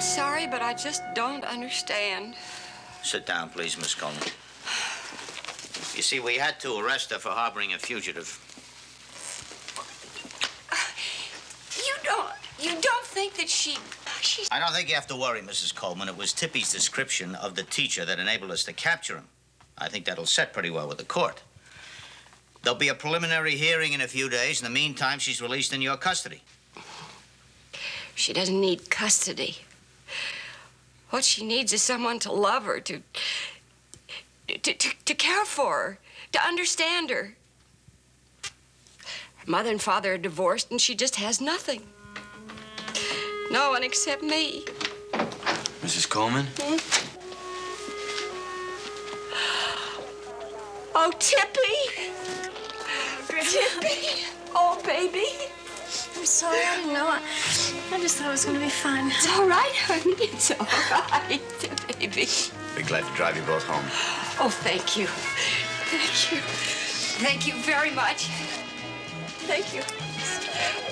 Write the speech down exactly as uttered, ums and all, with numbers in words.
sorry, but I just don't understand. Sit down, please, Miss Coleman. You see, we had to arrest her for harboring a fugitive. You don't... You don't think that she... She's... I don't think you have to worry, Missus Coleman. It was Tippy's description of the teacher that enabled us to capture him. I think that'll set pretty well with the court. There'll be a preliminary hearing in a few days. In the meantime, she's released in your custody. She doesn't need custody. What she needs is someone to love her, to... To, to, to care for her, to understand her. Her mother and father are divorced, and she just has nothing. No one except me. Missus Coleman? Hmm? Oh, Tippy! Tippy! Oh, baby! I'm sorry, I didn't know. I, I just thought it was going to be fun. It's all right, honey. It's all right, baby. Be glad to drive you both home. Oh, thank you. Thank you. Thank you very much. Thank you.